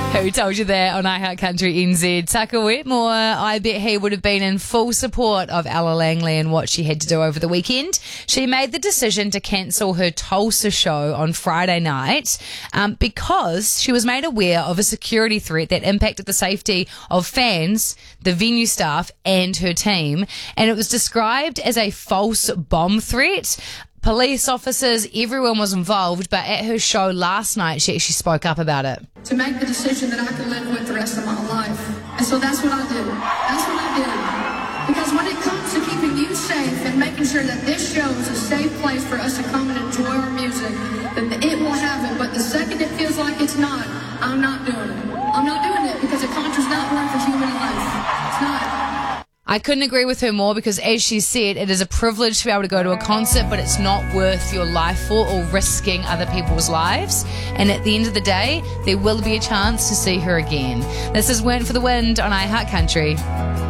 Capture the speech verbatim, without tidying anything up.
Who told you that on iHeartCountry N Z? Tucker Wetmore, I bet he would have been in full support of Ella Langley and what she had to do over the weekend. She made the decision to cancel her Tulsa show on Friday night um, because she was made aware of a security threat that impacted the safety of fans, the venue staff, and her team. And it was described as a false bomb threat. Police officers, everyone was involved, but at her show last night, she actually spoke up about it. To make the decision that I can live with the rest of my life. And so that's what I did. That's what I did. Because when it comes to keeping you safe and making sure that this show is a safe place for us to come and enjoy our music, then it will happen. But the second it feels like it's not, I'm not doing it. I'm not doing it because a contra's not worth a human life. It's not. I couldn't agree with her more because, as she said, it is a privilege to be able to go to a concert, but it's not worth your life for or risking other people's lives. And at the end of the day, there will be a chance to see her again. This is Went for the Wind on iHeartCountry.